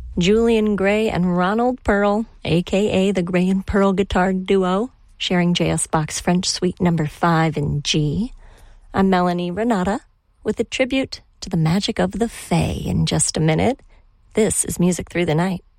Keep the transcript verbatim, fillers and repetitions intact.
Julian Gray and Ronald Pearl, a k a the Gray and Pearl Guitar Duo, sharing J S Bach's French Suite number five in G. I'm Melanie Renata with a tribute to the magic of the Fae in just a minute. This is Music Through the Night.